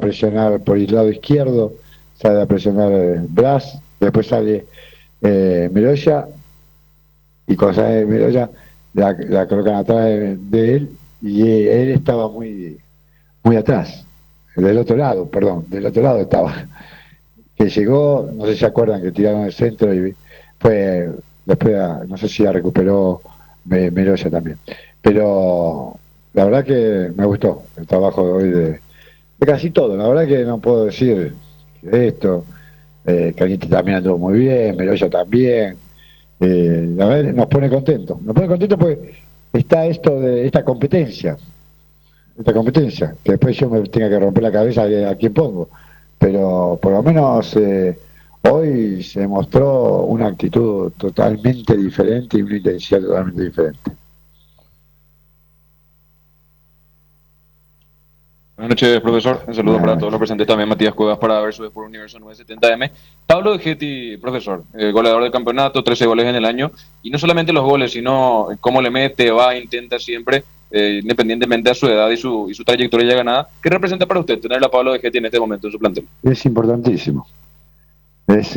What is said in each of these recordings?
presionar por el lado izquierdo, sale a presionar Blas, después sale Meroya, y cuando sale Meroya la colocan atrás de él, y él estaba muy atrás, del otro lado estaba, que llegó, no sé si se acuerdan que tiraron el centro y fue, después no sé si la recuperó Meroya también, pero la verdad que me gustó el trabajo de hoy de casi todo. La verdad que no puedo decir que esto, Cañete también anduvo muy bien, Meroya también. La verdad nos pone contentos porque está esto de esta competencia, que después yo me tenga que romper la cabeza a quién pongo, pero por lo menos hoy se mostró una actitud totalmente diferente y una intensidad totalmente diferente. Buenas noches, profesor. Un saludo Buenas para todos los noches. presentes, también Matías Cuevas para ver su Sport Universo 970M. Pablo de Getty, profesor, goleador del campeonato, 13 goles en el año, y no solamente los goles, sino cómo le mete, va, intenta siempre, independientemente de su edad y su trayectoria ya ganada. ¿Qué representa para usted tener a Pablo de Getty en este momento en su plantel? Es importantísimo. Es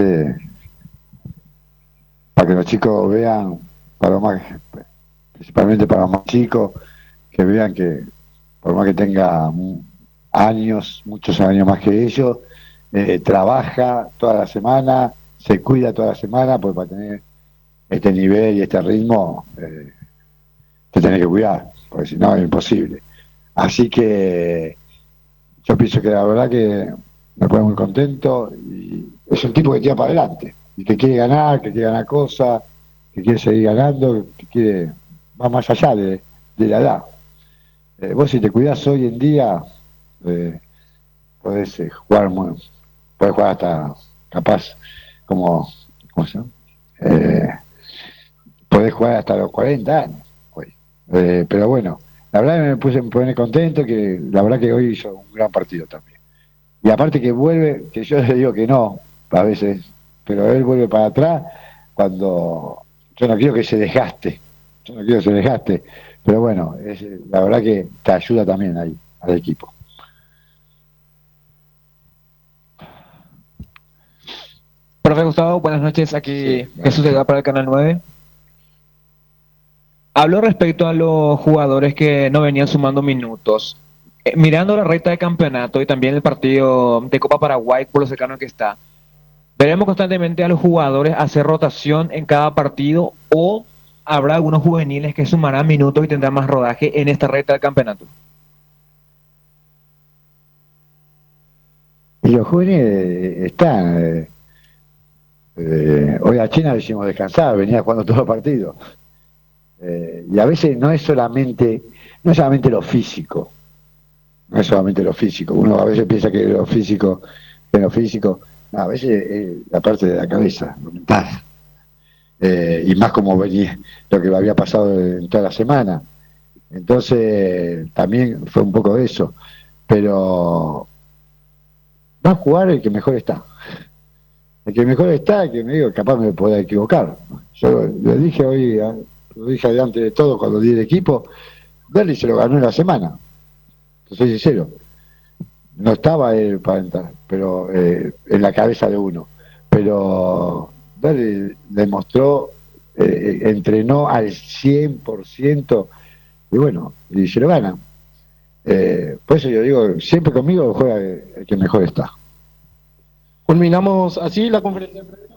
para que los chicos vean, para los más, principalmente para los más chicos, que vean que por más que tenga años, muchos años más que ellos, trabaja toda la semana, se cuida toda la semana, porque para tener este nivel y este ritmo te tenés que cuidar, porque si no es imposible. Así que yo pienso que la verdad que me pone muy contento y es un tipo que tira para adelante y que quiere ganar cosas, que quiere seguir ganando, que quiere, va más allá de la edad. Vos si te cuidás hoy en día, eh, podés podés jugar hasta capaz como, ¿cómo se llama? Eh, Podés jugar hasta los 40 años hoy. Pero bueno, la verdad me pone contento, que la verdad que hoy hizo un gran partido también. Y aparte que vuelve, que yo le digo que no, a veces, pero él vuelve para atrás cuando yo no quiero que se desgaste, yo no quiero que se desgaste, pero bueno, la verdad que te ayuda también ahí, al equipo. Profe Gustavo, buenas noches. Aquí Sí, Jesús bueno. Vega para el Canal 9. Hablo respecto a los jugadores que no venían sumando minutos. Mirando la recta de campeonato y también el partido de Copa Paraguay, por lo cercano que está, ¿veremos constantemente a los jugadores hacer rotación en cada partido o habrá algunos juveniles que sumarán minutos y tendrán más rodaje en esta recta del campeonato? Y los jóvenes están. Hoy a China le hicimos descansar, venía jugando todos los partidos. Y a veces no es solamente lo físico, no es solamente lo físico. Uno a veces piensa que lo físico, no, a veces es la parte de la cabeza, lo mental. Y más como venía lo que había pasado en toda la semana. Entonces, también fue un poco de eso. Pero va a jugar el que mejor está. El que mejor está, que me digo, capaz me pueda equivocar. Yo lo dije hoy, lo dije delante de todo cuando di el equipo, Berli se lo ganó en la semana, te soy sincero. No estaba él para entrar, pero en la cabeza de uno. Pero Berli demostró, entrenó al 100% y bueno, y se lo gana. Por eso yo digo, siempre conmigo juega el que mejor está. Culminamos así la conferencia de prensa.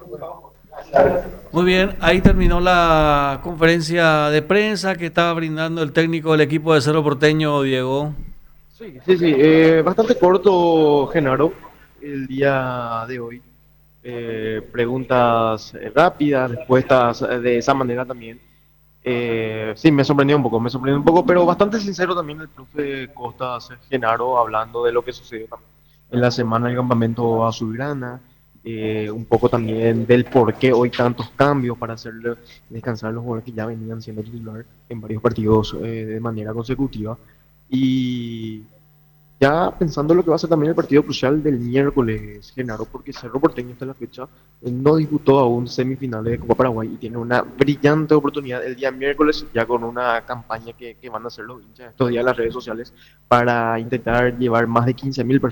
Muy bien, ahí terminó la conferencia de prensa que estaba brindando el técnico del equipo de Cerro Porteño, Diego. Sí, bastante corto, Genaro, el día de hoy. Preguntas rápidas, respuestas de esa manera también. Sí, me sorprendió un poco, pero bastante sincero también el profe Costas Genaro hablando de lo que sucedió también en la semana del campamento azulgrana, un poco también del por qué hoy tantos cambios para hacer descansar a los jugadores que ya venían siendo titular en varios partidos de manera consecutiva. Y ya pensando en lo que va a ser también el partido crucial del miércoles, Genaro, porque Cerro Porteño hasta la fecha no disputó aún semifinales de Copa Paraguay y tiene una brillante oportunidad el día miércoles, ya con una campaña que van a hacer los hinchas estos días en las redes sociales para intentar llevar más de 15.000 personas